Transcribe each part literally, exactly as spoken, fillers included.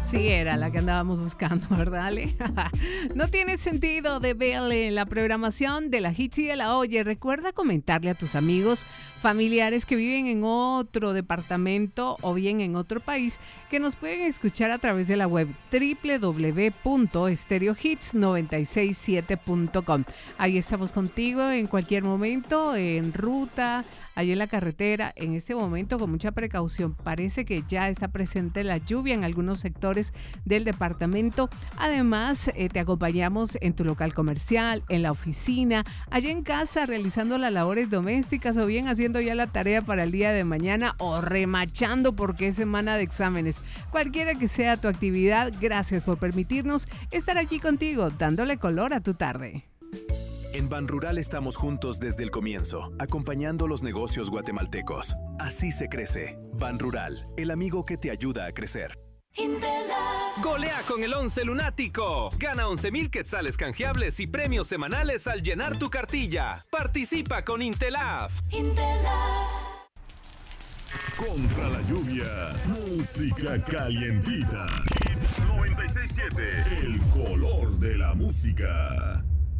Sí, era la que andábamos buscando, ¿verdad, Ale? No tiene sentido de verle la programación de la Hits y de la Oye. Recuerda comentarle a tus amigos, familiares que viven en otro departamento o bien en otro país que nos pueden escuchar a través de la web doble u doble u doble u punto stereo hits noventa y seis siete punto com. Ahí estamos contigo en cualquier momento, en ruta, allí en la carretera. En este momento, con mucha precaución, parece que ya está presente la lluvia en algunos sectores del departamento. Además, eh, te acompañamos en tu local comercial, en la oficina, allá en casa, realizando las labores domésticas o bien haciendo ya la tarea para el día de mañana o remachando porque es semana de exámenes. Cualquiera que sea tu actividad, gracias por permitirnos estar aquí contigo, dándole color a tu tarde. En Banrural estamos juntos desde el comienzo, acompañando los negocios guatemaltecos. Así se crece. Banrural, el amigo que te ayuda a crecer. Golea con el once lunático. Gana once mil quetzales canjeables y premios semanales al llenar tu cartilla. Participa con Intelaf. Intelaf. Contra la lluvia, música calientita. Hits noventa y seis punto siete, el color de la música.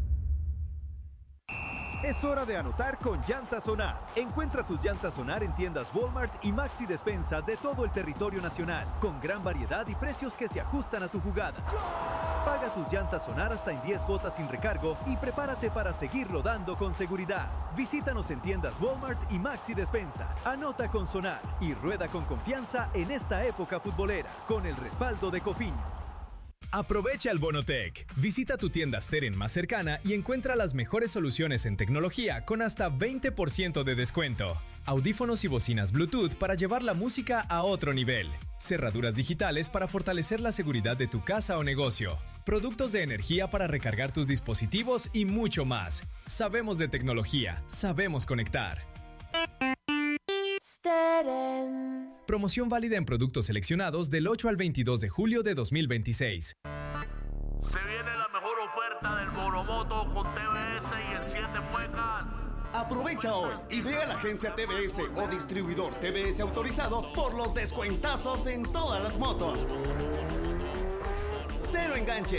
Es hora de anotar con Llantas Sonar. Encuentra tus llantas Sonar en tiendas Walmart y Maxi Despensa de todo el territorio nacional, con gran variedad y precios que se ajustan a tu jugada. Paga tus llantas Sonar hasta en diez gotas sin recargo y prepárate para seguir rodando con seguridad. Visítanos en tiendas Walmart y Maxi Despensa. Anota con Sonar y rueda con confianza en esta época futbolera, con el respaldo de Cofiño. Aprovecha el Bonotec. Visita tu tienda Steren más cercana y encuentra las mejores soluciones en tecnología con hasta veinte por ciento de descuento. Audífonos y bocinas Bluetooth para llevar la música a otro nivel. Cerraduras digitales para fortalecer la seguridad de tu casa o negocio. Productos de energía para recargar tus dispositivos y mucho más. Sabemos de tecnología, sabemos conectar. Steren. Promoción válida en productos seleccionados del ocho al veintidós de julio de dos mil veintiséis. Se viene la mejor oferta del Monomoto con T V S y el siete puecas. Aprovecha hoy y ve a la agencia T V S o distribuidor T V S autorizado por los descuentazos en todas las motos. Cero enganche.